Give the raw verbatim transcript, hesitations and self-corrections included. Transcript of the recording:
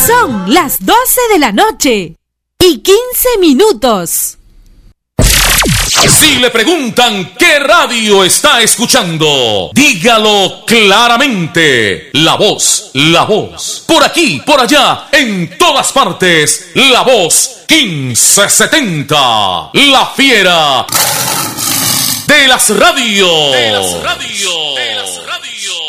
Son las doce de la noche y quince minutos. Si le preguntan qué radio está escuchando, dígalo claramente. La Voz, La Voz. Por aquí, por allá, en todas partes. La Voz quince setenta. La fiera de las radios. De las radios. De las radios.